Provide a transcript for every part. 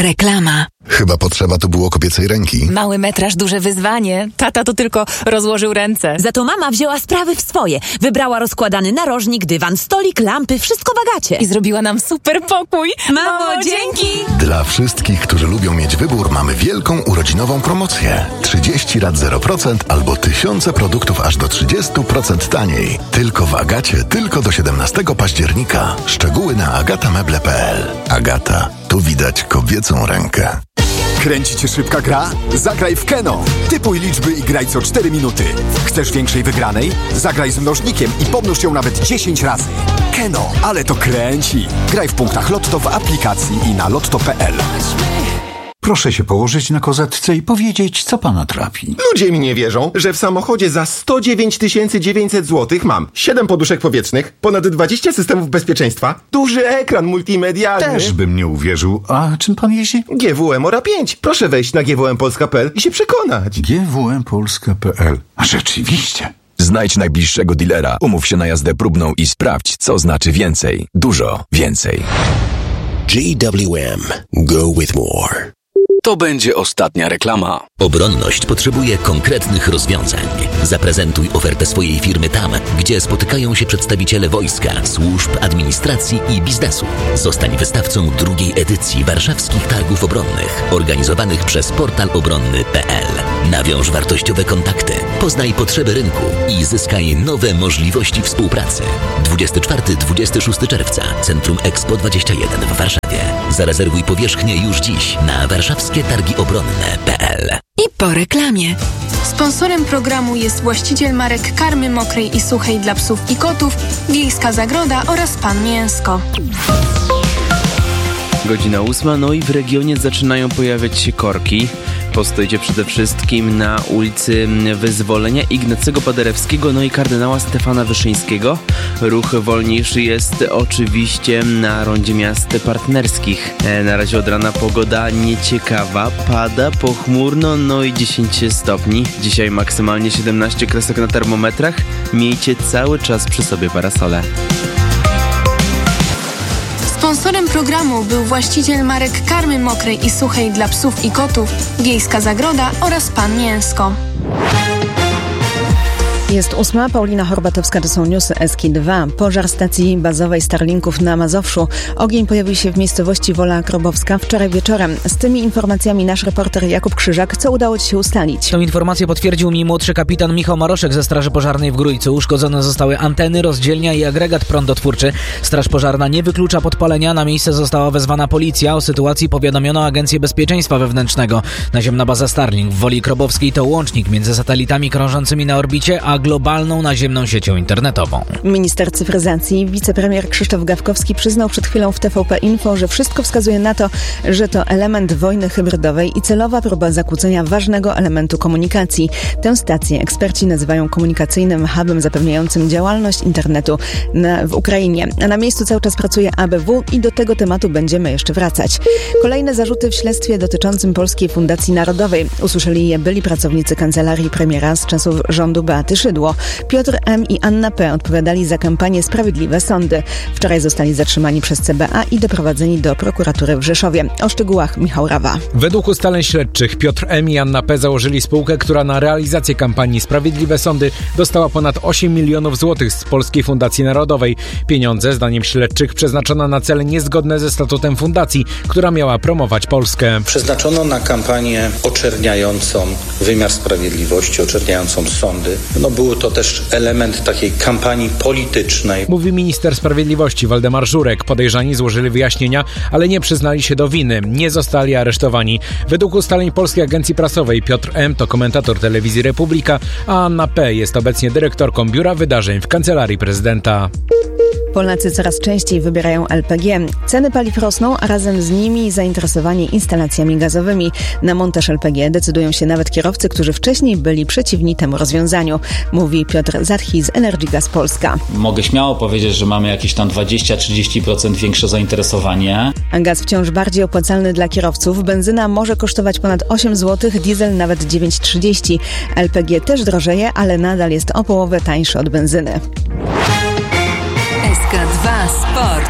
Reklama. Chyba potrzeba tu było kobiecej ręki. Mały metraż, duże wyzwanie. Tata to tylko rozłożył ręce. Za to mama wzięła sprawy w swoje. Wybrała rozkładany narożnik, dywan, stolik, lampy, wszystko w Agacie. I zrobiła nam super pokój. Mamo, dzięki! Dla wszystkich, którzy lubią mieć wybór, mamy wielką urodzinową promocję. 30 lat 0% albo tysiące produktów aż do 30% taniej. Tylko w Agacie, tylko do 17 października. Szczegóły na agatameble.pl. Agata, tu widać kobiecą rękę. Kręci cię szybka gra? Zagraj w Keno. Typuj liczby i graj co 4 minuty. Chcesz większej wygranej? Zagraj z mnożnikiem i pomnóż ją nawet 10 razy. Keno, ale to kręci. Graj w punktach Lotto w aplikacji i na lotto.pl. Proszę się położyć na kozetce i powiedzieć, co pana trapi. Ludzie mi nie wierzą, że w samochodzie za 109 900 zł mam 7 poduszek powietrznych, ponad 20 systemów bezpieczeństwa, duży ekran multimedialny. Też bym nie uwierzył. A czym pan jeździ? GWM Ora 5. Proszę wejść na gwmpolska.pl i się przekonać. gwmpolska.pl. A rzeczywiście. Znajdź najbliższego dealera, umów się na jazdę próbną i sprawdź, co znaczy więcej. Dużo więcej. GWM. Go with more. To będzie ostatnia reklama. Obronność potrzebuje konkretnych rozwiązań. Zaprezentuj ofertę swojej firmy tam, gdzie spotykają się przedstawiciele wojska, służb, administracji i biznesu. Zostań wystawcą drugiej edycji Warszawskich Targów Obronnych, organizowanych przez portal obronny.pl. Nawiąż wartościowe kontakty, poznaj potrzeby rynku i zyskaj nowe możliwości współpracy. 24-26 czerwca, Centrum Expo 21 w Warszawie. Zarezerwuj powierzchnię już dziś na warszawskie-targi-obronne.pl. I po reklamie. Sponsorem programu jest właściciel marek karmy mokrej i suchej dla psów i kotów, Wiejska Zagroda oraz Pan Mięsko. Godzina 8, no i w regionie zaczynają pojawiać się korki. Postójcie przede wszystkim na ulicy Wyzwolenia, Ignacego Paderewskiego, no i kardynała Stefana Wyszyńskiego. Ruch wolniejszy jest oczywiście na rondzie miast partnerskich. Na razie od rana pogoda nieciekawa, pada pochmurno, no i 10 stopni. Dzisiaj maksymalnie 17 kresek na termometrach. Miejcie cały czas przy sobie parasole. Sponsorem programu był właściciel marek karmy mokrej i suchej dla psów i kotów, Wiejska Zagroda oraz Pan Mięsko. Jest 8, Paulina Horbatowska, to są newsy SK2. Pożar stacji bazowej Starlinków na Mazowszu. Ogień pojawił się w miejscowości Wola Krobowska wczoraj wieczorem. Z tymi informacjami nasz reporter Jakub Krzyżak. Co udało Ci się ustalić? Tą informację potwierdził mi młodszy kapitan Michał Maroszek ze Straży Pożarnej w Grójcu. Uszkodzone zostały anteny, rozdzielnia i agregat prądotwórczy. Straż Pożarna nie wyklucza podpalenia. Na miejsce została wezwana policja. O sytuacji powiadomiono Agencję Bezpieczeństwa Wewnętrznego. Naziemna baza Starlink w Woli Krobowskiej to łącznik między satelitami krążącymi na orbicie, a globalną naziemną siecią internetową. Minister cyfryzacji, wicepremier Krzysztof Gawkowski przyznał przed chwilą w TVP Info, że wszystko wskazuje na to, że to element wojny hybrydowej i celowa próba zakłócenia ważnego elementu komunikacji. Tę stację eksperci nazywają komunikacyjnym hubem zapewniającym działalność internetu w Ukrainie. A na miejscu cały czas pracuje ABW i do tego tematu będziemy jeszcze wracać. Kolejne zarzuty w śledztwie dotyczącym Polskiej Fundacji Narodowej. Usłyszeli je byli pracownicy kancelarii premiera z czasów rządu Beaty Szydło. Piotr M. i Anna P. odpowiadali za kampanię Sprawiedliwe Sądy. Wczoraj zostali zatrzymani przez CBA i doprowadzeni do prokuratury w Rzeszowie. O szczegółach Michał Rawa. Według ustaleń śledczych Piotr M. i Anna P. założyli spółkę, która na realizację kampanii Sprawiedliwe Sądy dostała ponad 8 milionów złotych z Polskiej Fundacji Narodowej. Pieniądze, zdaniem śledczych, przeznaczono na cele niezgodne ze statutem fundacji, która miała promować Polskę. Przeznaczono na kampanię oczerniającą wymiar sprawiedliwości, oczerniającą sądy. Był to też element takiej kampanii politycznej. Mówi minister sprawiedliwości Waldemar Żurek. Podejrzani złożyli wyjaśnienia, ale nie przyznali się do winy. Nie zostali aresztowani. Według ustaleń Polskiej Agencji Prasowej Piotr M. to komentator telewizji Republika, a Anna P. jest obecnie dyrektorką Biura Wydarzeń w Kancelarii Prezydenta. Polacy coraz częściej wybierają LPG. Ceny paliw rosną, a razem z nimi zainteresowanie instalacjami gazowymi. Na montaż LPG decydują się nawet kierowcy, którzy wcześniej byli przeciwni temu rozwiązaniu, mówi Piotr Zarchi z Energy Gas Polska. Mogę śmiało powiedzieć, że mamy jakieś tam 20-30% większe zainteresowanie. A gaz wciąż bardziej opłacalny dla kierowców. Benzyna może kosztować ponad 8 zł, diesel nawet 9,30. LPG też drożeje, ale nadal jest o połowę tańszy od benzyny. SK2 Sport.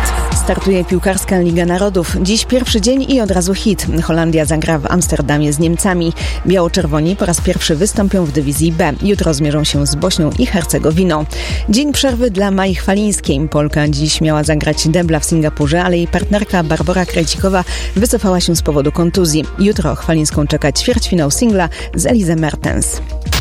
startuje piłkarska Liga Narodów. Dziś pierwszy dzień i od razu hit. Holandia zagra w Amsterdamie z Niemcami. Biało-czerwoni po raz pierwszy wystąpią w dywizji B. Jutro zmierzą się z Bośnią i Hercegowiną. Dzień przerwy dla Mai Chwalińskiej. Polka dziś miała zagrać debla w Singapurze, ale jej partnerka Barbora Krejcikowa wycofała się z powodu kontuzji. Jutro Chwalińską czeka ćwierćfinał singla z Elizę Mertens.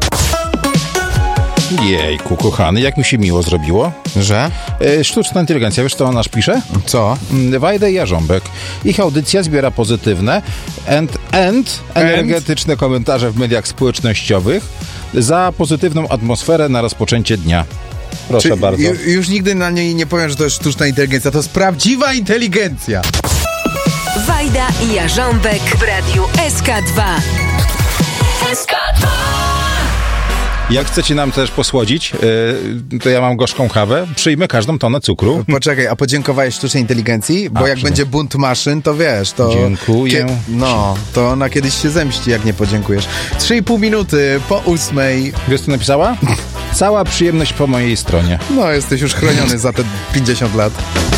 Jejku, kochany, jak mi się miło zrobiło. Że? Sztuczna inteligencja, wiesz co on aż pisze? Co? Wajda i Jarząbek. Ich audycja zbiera pozytywne energetyczne komentarze w mediach społecznościowych za pozytywną atmosferę na rozpoczęcie dnia. Proszę bardzo. Już nigdy na niej nie powiem, że to jest sztuczna inteligencja, to jest prawdziwa inteligencja. Wajda i Jarząbek w radiu SK2. SK2. Jak chcecie nam też posłodzić, to ja mam gorzką kawę. Przyjmę każdą tonę cukru. Poczekaj, a podziękowałeś sztucznej inteligencji? Bo jak będzie bunt maszyn, to wiesz, to... Dziękuję. To ona kiedyś się zemści, jak nie podziękujesz. 3,5 minuty po 8:00. Wiesz, co napisała? Cała przyjemność po mojej stronie. No, jesteś już chroniony za te 50 lat.